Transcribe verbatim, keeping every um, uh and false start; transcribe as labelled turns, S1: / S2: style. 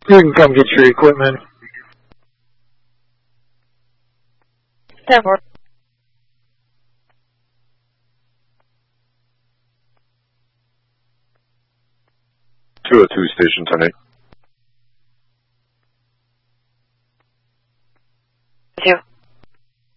S1: You can come get your equipment.
S2: ten four.
S3: two oh two, Station ten eight.